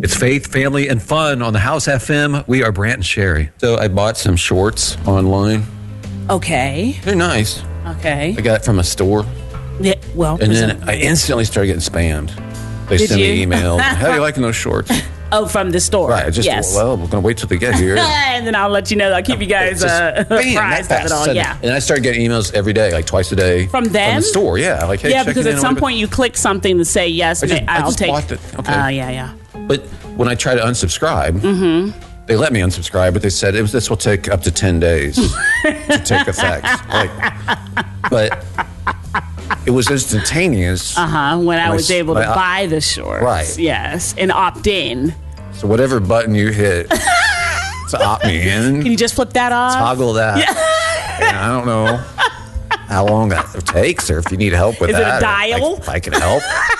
It's faith, family, and fun on the House FM. We are Brant and Sherry. So I bought some shorts online. Okay. They're nice. Okay. I got it from a store. Yeah, well, And then I instantly started getting spammed. They send me emails. How are you liking those shorts? Oh, from the store. Right. Well, we're going to wait till they get here. And then I'll let you know. I'll keep you guys apprised of it all. Yeah. And I started getting emails every day, like twice a day. From them? From the store, yeah. Like, hey, yeah, because at some point you click something to say, yes, I'll take blocked it. Okay. Yeah. But when I try to unsubscribe, they let me unsubscribe, but they said this will take up to 10 days to take effect. But it was instantaneous. When I was able to buy the shorts. Right. Yes. And opt in. So whatever button you hit to opt me in. Can you just flip that off? Toggle that. Yeah. And I don't know how long that takes or if you need help with that. Is it a dial? If I can help.